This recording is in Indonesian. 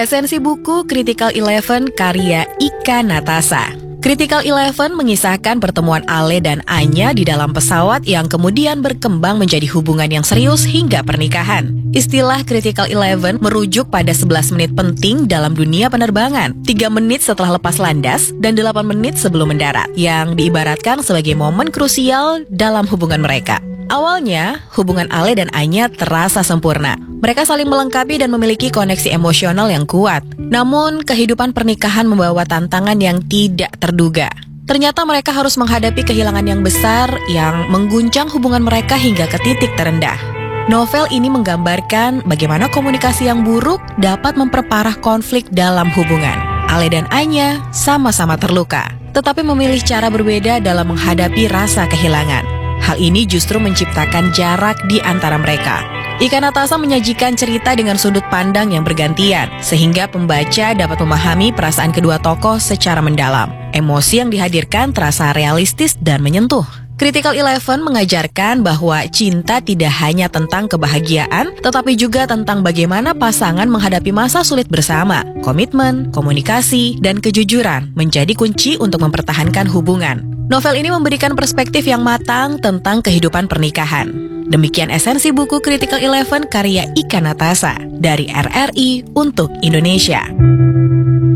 Esensi buku Critical Eleven karya Ika Natasa. Critical Eleven mengisahkan pertemuan Ale dan Anya di dalam pesawat yang kemudian berkembang menjadi hubungan yang serius hingga pernikahan. Istilah Critical Eleven merujuk pada 11 menit penting dalam dunia penerbangan, 3 menit setelah lepas landas dan 8 menit sebelum mendarat, yang diibaratkan sebagai momen krusial dalam hubungan mereka. Awalnya, hubungan Ale dan Anya terasa sempurna. Mereka saling melengkapi dan memiliki koneksi emosional yang kuat. Namun, kehidupan pernikahan membawa tantangan yang tidak terduga. Ternyata mereka harus menghadapi kehilangan yang besar yang mengguncang hubungan mereka hingga ke titik terendah. Novel ini menggambarkan bagaimana komunikasi yang buruk dapat memperparah konflik dalam hubungan. Ale dan Anya sama-sama terluka, tetapi memilih cara berbeda dalam menghadapi rasa kehilangan. Hal ini justru menciptakan jarak di antara mereka. Ika Natasa menyajikan cerita dengan sudut pandang yang bergantian, sehingga pembaca dapat memahami perasaan kedua tokoh secara mendalam. Emosi yang dihadirkan terasa realistis dan menyentuh. Critical Eleven mengajarkan bahwa cinta tidak hanya tentang kebahagiaan, tetapi juga tentang bagaimana pasangan menghadapi masa sulit bersama. Komitmen, komunikasi, dan kejujuran menjadi kunci untuk mempertahankan hubungan. Novel ini memberikan perspektif yang matang tentang kehidupan pernikahan. Demikian esensi buku Critical Eleven karya Ika Natasa dari RRI untuk Indonesia.